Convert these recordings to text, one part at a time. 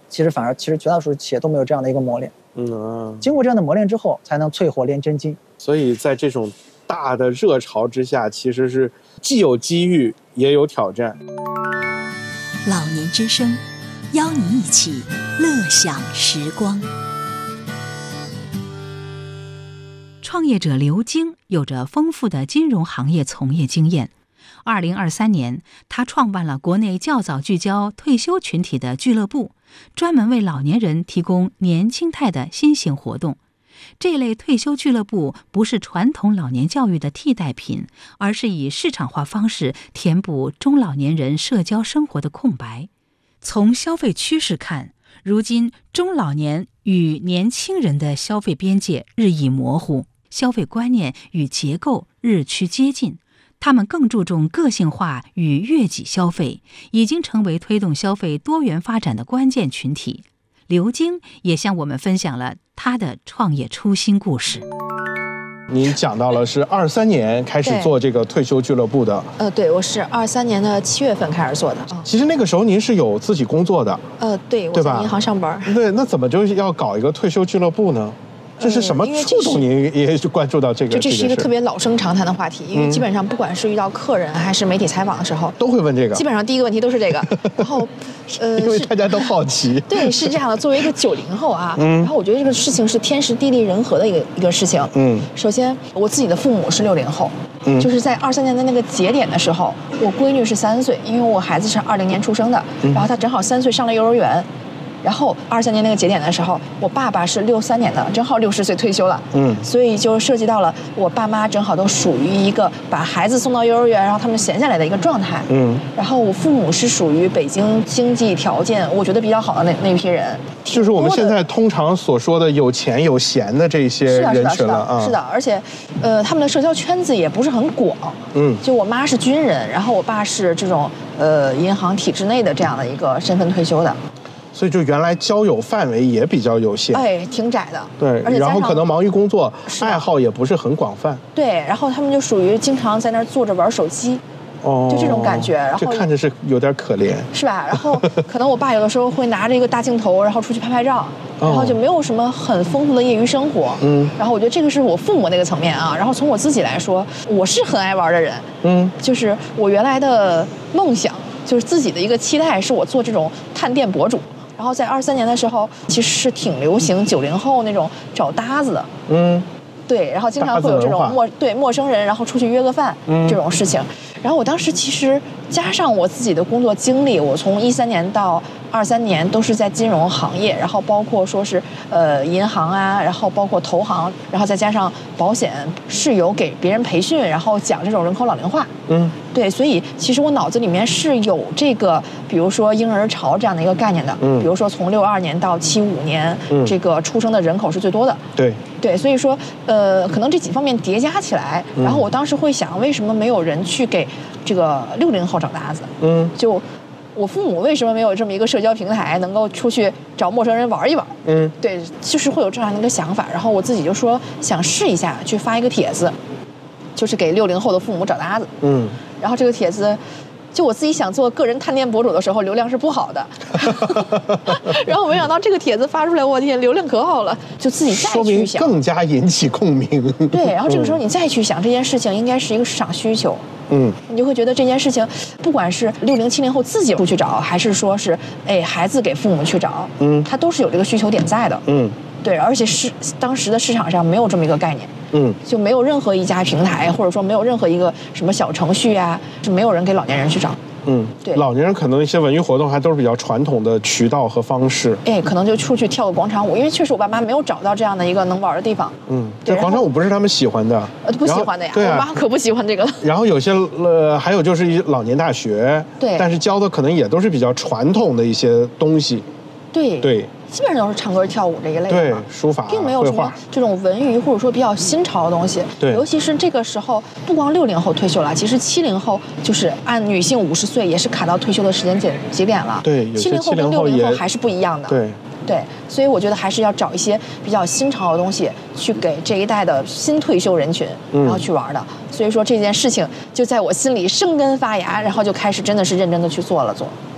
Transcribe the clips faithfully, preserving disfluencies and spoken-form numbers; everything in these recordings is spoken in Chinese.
其实反而其实绝大多数企业都没有这样的一个磨练。嗯，经过这样的磨练之后，才能淬火炼真金。 所以在这种大的热潮之下，其实是既有机遇，也有挑战。 老年之声，邀你一起乐享时光。创业者刘晶有着丰富的金融行业从业经验。二零二三年，他创办了国内较早聚焦退休群体的俱乐部，专门为老年人提供年轻态的新型活动。这类退休俱乐部不是传统老年教育的替代品，而是以市场化方式填补中老年人社交生活的空白。从消费趋势看，如今中老年与年轻人的消费边界日益模糊，消费观念与结构日趋接近，他们更注重个性化与悦己消费，已经成为推动消费多元发展的关键群体。刘晶也向我们分享了他的创业初心故事。 您讲到了是二三年开始做这个退休俱乐部的。 呃，对，我是二三年的七月份开始做的。 其实那个时候您是有自己工作的。 呃，对，我在银行上班。 对，那怎么就要搞一个退休俱乐部呢？这是什么触动您也关注到这个？ 就这是一个特别老生常谈的话题，因为基本上不管是遇到客人还是媒体采访的时候， 都会问这个。 基本上第一个问题都是这个，然后，呃， 因为大家都好奇。 对，是这样的。作为一个九零后啊，然后我觉得这个事情是天时地利人和的一个一个事情。嗯，首先我自己的父母是六零后，嗯，就是在二三年的那个节点的时候，我闺女是三岁，因为我孩子是二零年出生的，然后她正好三岁上了幼儿园。然后二三年那个节点的时候，我爸爸是六三年的，正好六十岁退休了，嗯，所以就涉及到了我爸妈正好都属于一个把孩子送到幼儿园，然后他们闲下来的一个状态，嗯，然后我父母是属于北京经济条件我觉得比较好的那那批人， 就是我们现在通常所说的有钱有闲的这些人群了啊， 是的，而且，呃，他们的社交圈子也不是很广，嗯，就我妈是军人，然后我爸是这种呃银行体制内的这样的一个身份退休的。 所以就原来交友范围也比较有限， 哎，挺窄的。 对，然后可能忙于工作，爱好也不是很广泛。 对，然后他们就属于经常在那儿坐着玩手机，哦，就这种感觉。然后这看着是有点可怜， 是吧？然后可能我爸有的时候会拿着一个大镜头，然后出去拍拍照，然后就没有什么很丰富的业余生活。嗯，然后我觉得这个是我父母那个层面啊。然后从我自己来说，我是很爱玩的人。嗯，就是我原来的梦想，就是自己的一个期待，是我做这种探店博主。然后在二三年的时候，其实是挺流行九零后那种找搭子的，嗯，对，然后经常会有这种陌对陌生人，然后出去约个饭、嗯、这种事情。然后我当时其实加上我自己的工作经历，我从一三年到二三年都是在金融行业，然后包括说是呃银行啊，然后包括投行，然后再加上保险，是有给别人培训，然后讲这种人口老龄化。嗯，对，所以其实我脑子里面是有这个，比如说婴儿潮这样的一个概念的。嗯，比如说从六二年到七五年，嗯，这个出生的人口是最多的。 对对，所以说呃，可能这几方面叠加起来，然后我当时会想，为什么没有人去给这个六零后找搭子？嗯，就我父母为什么没有这么一个社交平台，能够出去找陌生人玩一玩？嗯，对，就是会有这样的一个想法。然后我自己就说想试一下，去发一个帖子，就是给六零后的父母找搭子。嗯，然后这个帖子，就我自己想做个人探店博主的时候，流量是不好的。然后没想到这个帖子发出来，我天，流量可好了，就自己再去想， 说明更加引起共鸣。 对，然后这个时候你再去想这件事情，应该是一个市场需求。嗯，你就会觉得这件事情，不管是六零七零后自己出去找，还是说是哎孩子给父母去找，嗯，它都是有这个需求点在的。嗯，对，而且是当时的市场上没有这么一个概念。嗯，就没有任何一家平台，或者说没有任何一个什么小程序啊，是没有人给老年人去找。嗯，对， 老年人可能一些文娱活动还都是比较传统的渠道和方式。 哎，可能就出去跳个广场舞，因为确实我爸妈没有找到这样的一个能玩的地方。 嗯，这广场舞不是他们喜欢的， 呃，不喜欢的呀。 对啊， 我妈可不喜欢这个。 然后有些呃，还有就是一老年大学， 对， 但是教的可能也都是比较传统的一些东西。 对对。 基本上都是唱歌跳舞这一类的， 对，书法， 并没有什么这种文娱或者说比较新潮的东西。 对， 尤其是这个时候，不光六零后退休了，其实七零后就是按女性五十岁也是卡到退休的时间节节点了。 对， 七零后跟六零后还是不一样的。 对对，所以我觉得还是要找一些比较新潮的东西，去给这一代的新退休人群，然后去玩的。嗯、所以说这件事情就在我心里生根发芽，然后就开始真的是认真的去做了做。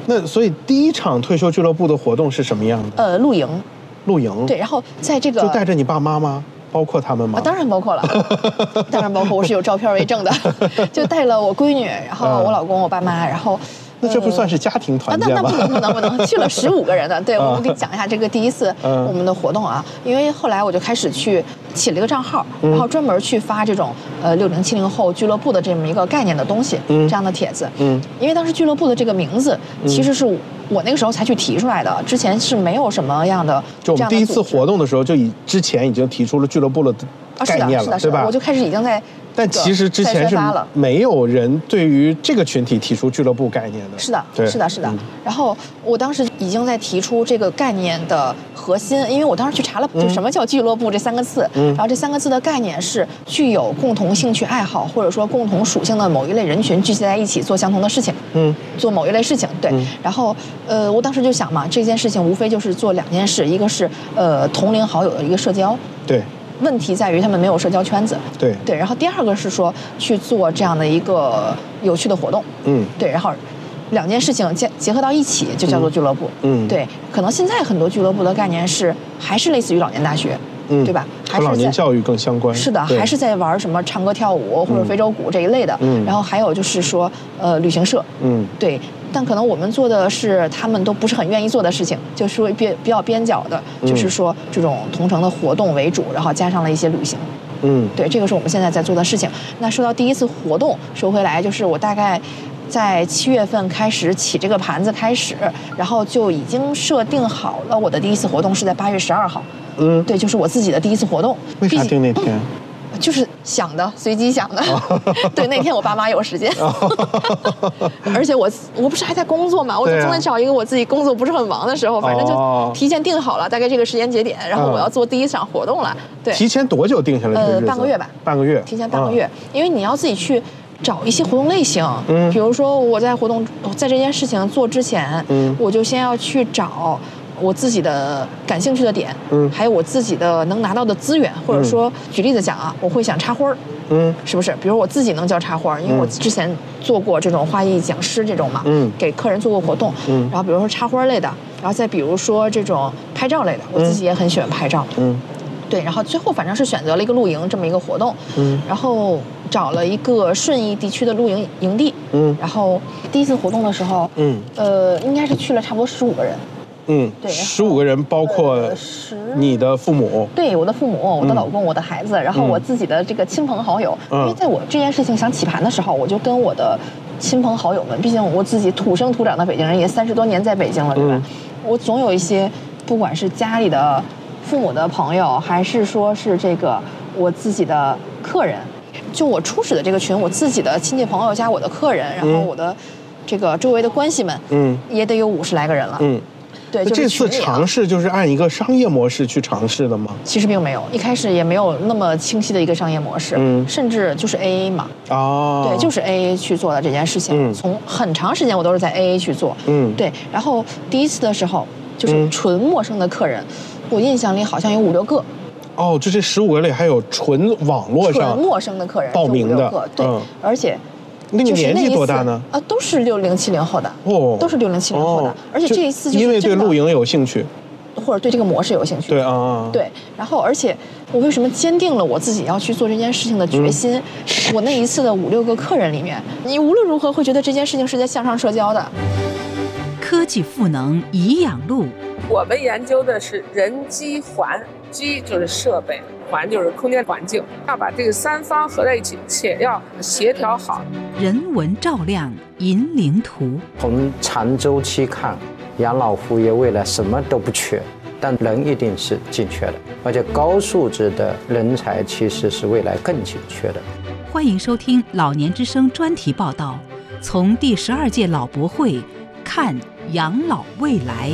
那所以第一场退休俱乐部的活动是什么样的？ 呃，露营。 露营。 对，然后在这个就带着你爸妈吗？包括他们吗？ 啊，当然包括了，当然包括，我是有照片为证的，就带了我闺女，然后我老公、我爸妈，然后。 那这不算是家庭团建吗？ 啊、那那不能不能不能，去了十五个人的。对，我给你讲一下这个第一次我们的活动啊，因为后来我就开始去起了一个账号，然后专门去发这种呃六零七零后俱乐部的这么一个概念的东西，这样的帖子。嗯，因为当时俱乐部的这个名字其实是我那个时候才去提出来的，之前是没有什么样的。 就我们第一次活动的时候，就以之前已经提出了俱乐部的概念了， 啊、是的，是的， 对吧？ 我就开始已经在。 但其实之前是没有人对于这个群体提出俱乐部概念的。 是的，是的，是的。嗯、然后我当时已经在提出这个概念的核心，因为我当时去查了，就什么叫俱乐部这三个字。嗯。然后这三个字的概念是具有共同兴趣爱好或者说共同属性的某一类人群聚集在一起做相同的事情。嗯。做某一类事情，对。嗯、然后呃，我当时就想嘛，这件事情无非就是做两件事，一个是呃同龄好友的一个社交。 对。 问题在于他们没有社交圈子， 对对，然后第二个是说去做这样的一个有趣的活动，嗯，对，然后两件事情结结合到一起就叫做俱乐部，嗯，对，可能现在很多俱乐部的概念是还是类似于老年大学，嗯，对吧？还是和老年教育更相关， 是的，还是在玩什么唱歌跳舞或者非洲鼓这一类的，嗯，然后还有就是说呃旅行社，嗯，对。但可能我们做的是他们都不是很愿意做的事情，就是说比比较边角的，就是说这种同城的活动为主，然后加上了一些旅行。嗯，对，这个是我们现在在做的事情。那说到第一次活动，说回来就是我大概在七月份开始起这个盘子开始，然后就已经设定好了我的第一次活动是在八月十二号。嗯，对，就是我自己的第一次活动。 为啥定那天？ 就是想的，随机想的。对，那天我爸妈有时间，而且我我不是还在工作嘛，我就总得找一个我自己工作不是很忙的时候，反正就提前定好了大概这个时间节点，然后我要做第一场活动了。对， 提前多久定下来？ 呃，半个月吧。 半个月。 提前半个月，因为你要自己去找一些活动类型，嗯，比如说我在活动在这件事情做之前，嗯，我就先要去找我自己的感兴趣的点，嗯，还有我自己的能拿到的资源，或者说、嗯、举例子讲啊，我会想插花儿，嗯，是不是？比如我自己能教插花，因为我之前做过这种花艺讲师这种嘛，嗯，给客人做过活动，嗯，然后比如说插花类的，然后再比如说这种拍照类的，我自己也很喜欢拍照，嗯，对，然后最后反正是选择了一个露营这么一个活动，嗯，然后找了一个顺义地区的露营营地，嗯，然后第一次活动的时候，嗯，呃，应该是去了差不多十五个人。 嗯，对，十五个人包括你的父母， 呃、对，我的父母、我的老公、嗯、我的孩子，然后我自己的这个亲朋好友。嗯、因为在我这件事情想起盘的时候，我就跟我的亲朋好友们，毕竟我自己土生土长的北京人，也三十多年在北京了，对吧？嗯、我总有一些，不管是家里的父母的朋友，还是说是这个我自己的客人，就我初始的这个群，我自己的亲戚朋友加我的客人，然后我的这个周围的关系们，嗯，也得有五十来个人了，嗯。对， 这次尝试就是按一个商业模式去尝试的吗？ 其实并没有，一开始也没有那么清晰的一个商业模式，嗯，甚至就是 A A 嘛，哦，对，就是 A A 去做的这件事情，嗯，从很长时间我都是在 A A 去做，嗯，对，然后第一次的时候就是纯陌生的客人，嗯、我印象里好像有五六个， 哦，就这十五个里还有纯网络上纯陌生的客人报名的， 对，嗯、而且。 那你年纪多大呢？ 啊，都是六零七零后的哦，都是六零七零后的，而且这一次因为对露营有兴趣， 或者对这个模式有兴趣， 对啊， 对。然后，而且我为什么坚定了我自己要去做这件事情的决心？嗯、我那一次的五六个客人里面，你无论如何会觉得这件事情是在向上社交的。 科技赋能颐养路， 我们研究的是人机环，机就是设备。环就是空间环境，要把这个三方合在一起，且要协调好。 人文照亮引领图， 从长周期看，养老服务业未来什么都不缺，但人一定是紧缺的，而且高素质的人才其实是未来更紧缺的。 欢迎收听老年之声专题报道，从第十二届老博会看养老未来。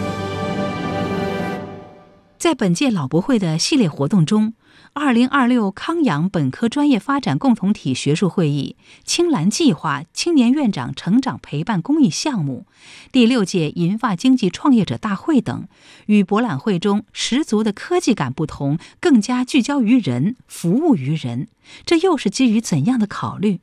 在本届老博会的系列活动中，二零二六康养本科专业发展共同体学术会议、青蓝计划青年院长成长陪伴公益项目、第六届银发经济创业者大会等，与博览会中十足的科技感不同，更加聚焦于人，服务于人。这又是基于怎样的考虑？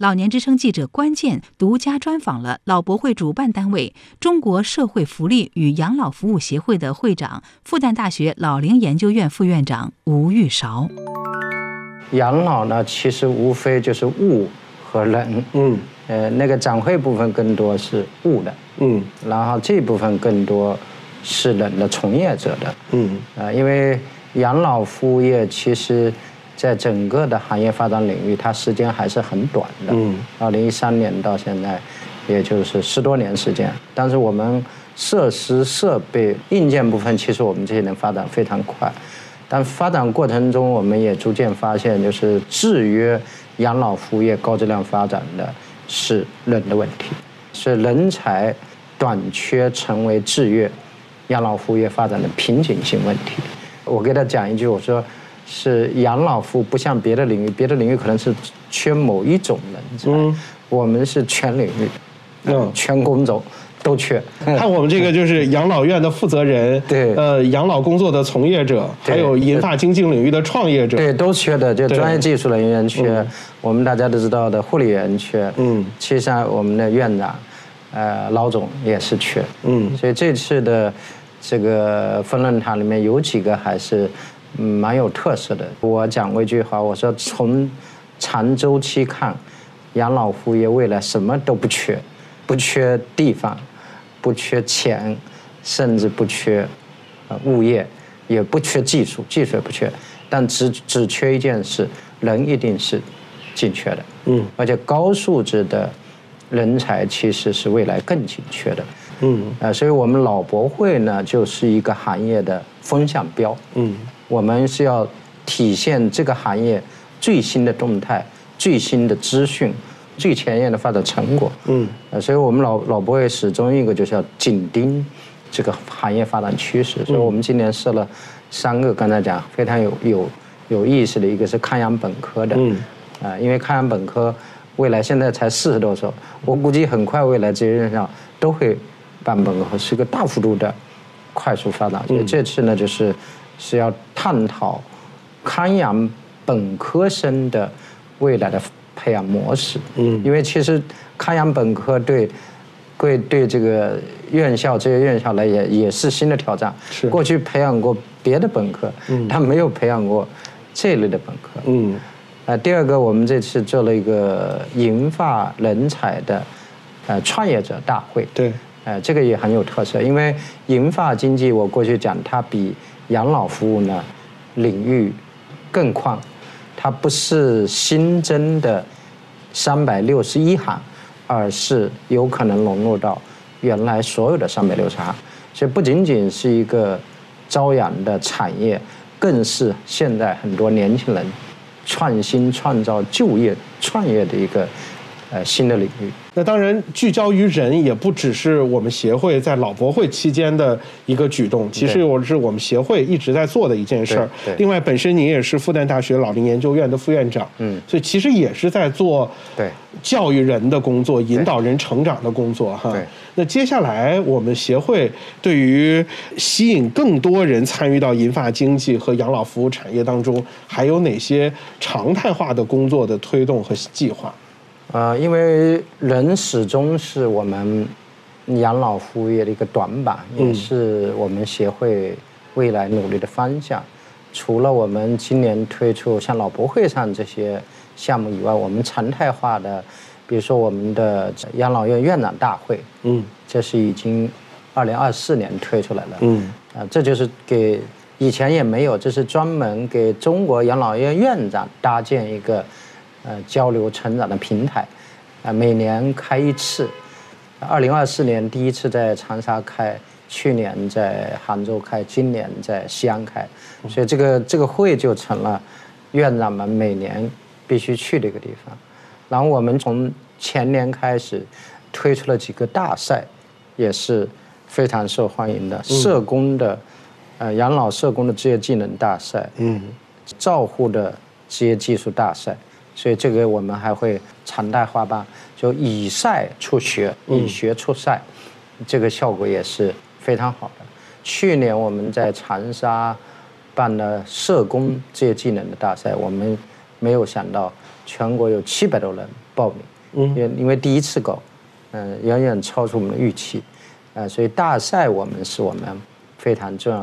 老年之声记者关键独家专访了老博会主办单位中国社会福利与养老服务协会的会长、复旦大学老龄研究院副院长吴玉韶。 养老呢，其实无非就是物和人，嗯，呃，那个展会部分更多是物的，嗯，然后这部分更多是人的从业者的，嗯，呃，因为养老服务业其实在整个的行业发展领域，它时间还是很短的，嗯，二零一三年到现在，也就是十多年时间，但是我们设施设备硬件部分，其实我们这些年发展非常快。但发展过程中，我们也逐渐发现，就是制约养老服务业高质量发展的是人的问题，是人才短缺成为制约养老服务业发展的瓶颈性问题。我给他讲一句，我说是养老服务不像别的领域，别的领域可能是缺某一种人才，嗯、我们是全领域，嗯，全工种。都缺， 看我们这个就是养老院的负责人， 对， 呃，养老工作的从业者，还有银发经济领域的创业者， 对，都缺的，就专业技术人员缺，嗯、我们大家都知道的护理员缺，嗯，其实我们的院长，呃，老总也是缺，嗯，所以这次的这个分论坛里面有几个还是嗯蛮有特色的。我讲过一句话，我说从长周期看，养老服务业未来什么都不缺，不缺地方。不缺钱，甚至不缺呃物业，也不缺技术，技术也不缺，但只只缺一件事，人一定是紧缺的，嗯，而且高素质的人才其实是未来更紧缺的，嗯，呃，所以我们老博会呢就是一个行业的风向标，嗯，我们是要体现这个行业最新的动态、最新的资讯。最前沿的发展成果，嗯，呃，所以我们老老博会始终一个就是要紧盯这个行业发展趋势，所以我们今年设了三个，刚才讲非常有有有意思的，一个是康养本科的，嗯，啊、呃，因为康养本科未来现在才四十多所，我估计很快未来这些院校都会办本科，是一个大幅度的快速发展。所以这次呢，就是是要探讨康养本科生的未来的培养模式，嗯，因为其实康养本科对，对对这个院校这些院校来也也是新的挑战。是过去培养过别的本科，嗯，他没有培养过这类的本科，嗯，呃，第二个我们这次做了一个银发人才的，呃，创业者大会，对，呃，这个也很有特色，因为银发经济我过去讲它比养老服务呢领域更宽。它不是新增的三百六十一行，而是有可能融入到原来所有的三百六十行，所以不仅仅是一个朝阳的产业，更是现在很多年轻人创新创造就业创业的一个呃新的领域。 那当然，聚焦于人也不只是我们协会在老博会期间的一个举动，其实我是我们协会一直在做的一件事儿。另外，本身您也是复旦大学老龄研究院的副院长，嗯，所以其实也是在做对教育人的工作，引导人成长的工作哈。对。那接下来我们协会对于吸引更多人参与到银发经济和养老服务产业当中，还有哪些常态化的工作的推动和计划？ 呃，因为人始终是我们养老服务业的一个短板，也是我们协会未来努力的方向。除了我们今年推出像老博会上这些项目以外，我们常态化的，比如说我们的养老院院长大会，嗯，这是已经二零二四年推出来了，嗯，啊、呃，这就是给以前也没有，这是专门给中国养老院院长搭建一个。呃，交流成长的平台，啊、呃，每年开一次，二零二四年第一次在长沙开，去年在杭州开，今年在西安开，所以这个这个会就成了院长们每年必须去的一个地方。然后我们从前年开始推出了几个大赛，也是非常受欢迎的，社工的，呃，养老社工的职业技能大赛，嗯，照护的职业技术大赛。所以这个我们还会常态化办，就以赛出学，以学出赛，嗯、这个效果也是非常好的。去年我们在长沙办了社工职业技能的大赛，我们没有想到全国有七百多人报名， 嗯，因因为第一次搞，嗯、呃，远远超出我们的预期，呃，所以大赛我们是我们非常重要